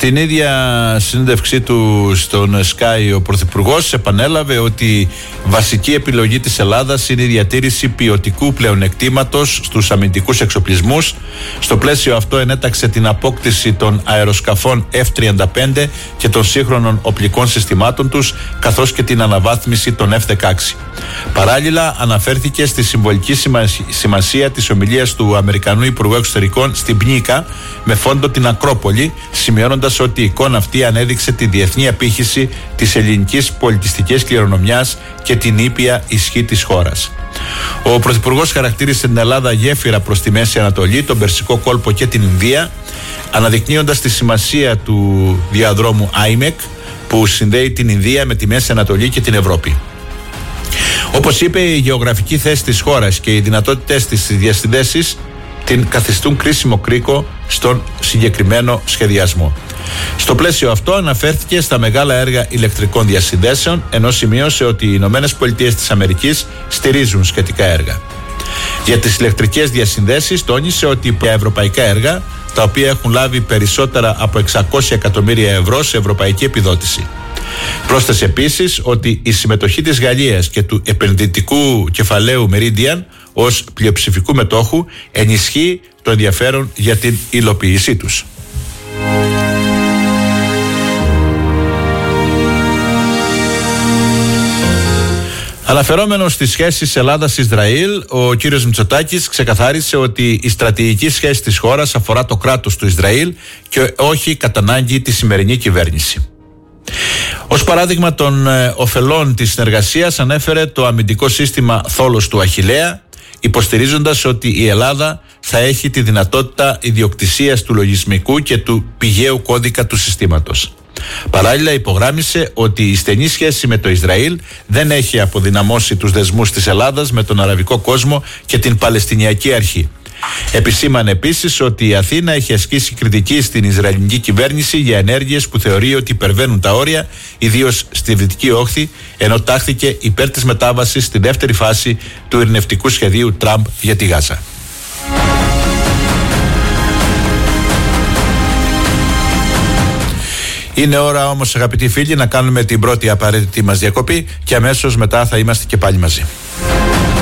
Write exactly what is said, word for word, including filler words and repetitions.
Στην ίδια συνέντευξή του στον Sky, ο Πρωθυπουργός επανέλαβε ότι βασική επιλογή της Ελλάδας είναι η διατήρηση ποιοτικού πλεονεκτήματος στους αμυντικούς εξοπλισμούς. Στο πλαίσιο αυτό ενέταξε την απόκτηση των αεροσκαφών εφ τριάντα πέντε και των σύγχρονων οπλικών συστημάτων τους, καθώς και την αναβάθμιση των εφ δεκαέξι. Παράλληλα, αναφέρθηκε στη συμβολική σημασία της ομιλίας του Αμερικανού Υπουργού Εξωτερικών στην Πνίκα με φόντο την Ακρόπολη, σημειώνοντας ότι η εικόνα αυτή ανέδειξε τη διεθνή απήχηση της ελληνικής πολιτιστικής κληρονομιάς και την ήπια ισχύ της χώρας. Ο Πρωθυπουργός χαρακτήρισε την Ελλάδα γέφυρα προς τη Μέση Ανατολή, τον Περσικό κόλπο και την Ινδία, αναδεικνύοντας τη σημασία του διαδρόμου άιμεκ που συνδέει την Ινδία με τη Μέση Ανατολή και την Ευρώπη. Όπως είπε, η γεωγραφική θέση της χώρας και οι δυνατότητες της στις διασυνδέσεις την καθιστούν κρίσιμο κρίκο στον συγκεκριμένο σχεδιασμό. Στο πλαίσιο αυτό αναφέρθηκε στα μεγάλα έργα ηλεκτρικών διασυνδέσεων, ενώ σημείωσε ότι οι Ηνωμένες Πολιτείες της Αμερικής στηρίζουν σχετικά έργα. Για τις ηλεκτρικές διασυνδέσεις τόνισε ότι για ευρωπαϊκά έργα, τα οποία έχουν λάβει περισσότερα από εξακόσια εκατομμύρια ευρώ σε ευρωπαϊκή επιδότηση. Πρόσθεσε επίσης ότι η συμμετοχή της Γαλλίας και του επενδυτικού κεφαλαίου Meridian ως πλειοψηφικού μετόχου ενισχύει το ενδιαφέρον για την υλοποίησή τους. Αναφερόμενος στις σχέσεις Ελλάδας-Ισραήλ, ο κύριος Μητσοτάκης ξεκαθάρισε ότι η στρατηγική σχέση της χώρας αφορά το κράτος του Ισραήλ και όχι κατά ανάγκη τη σημερινή κυβέρνηση. Ως παράδειγμα των ε, ωφελών της συνεργασίας ανέφερε το αμυντικό σύστημα Θόλος του Αχιλλέα, υποστηρίζοντας ότι η Ελλάδα θα έχει τη δυνατότητα ιδιοκτησίας του λογισμικού και του πηγαίου κώδικα του συστήματος. Παράλληλα, υπογράμμισε ότι η στενή σχέση με το Ισραήλ δεν έχει αποδυναμώσει τους δεσμούς της Ελλάδας με τον αραβικό κόσμο και την Παλαιστινιακή Αρχή. Επισήμανε επίσης ότι η Αθήνα έχει ασκήσει κριτική στην Ισραηλινή κυβέρνηση για ενέργειες που θεωρεί ότι υπερβαίνουν τα όρια, ιδίως στη Δυτική Όχθη, ενώ τάχθηκε υπέρ της μετάβασης στη δεύτερη φάση του ειρηνευτικού σχεδίου Τραμπ για τη Γάζα. Είναι ώρα όμως, αγαπητοί φίλοι, να κάνουμε την πρώτη απαραίτητη μας διακοπή και αμέσως μετά θα είμαστε και πάλι μαζί.